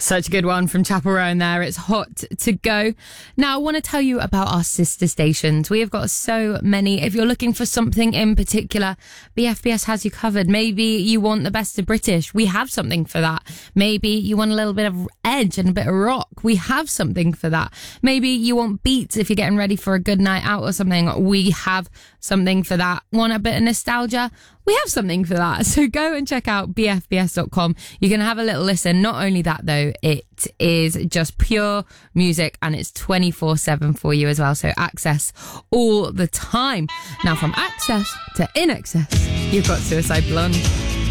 Such a good one from Chapel Row in there. It's hot to go. Now, I want to tell you about our sister stations. We have got so many. If you're looking for something in particular, BFBS has you covered. Maybe you want the best of British. We have something for that. Maybe you want a little bit of edge and a bit of rock. We have something for that. Maybe you want beats if you're getting ready for a good night out or something. We have something for that. Want a bit of nostalgia? We have something for that. So go and check out bfbs.com. You can have a little listen. Not only that, though, it is just pure music and it's 24/7 for you as well. So access all the time. Now, from access to in excess, you've got Suicide Blonde.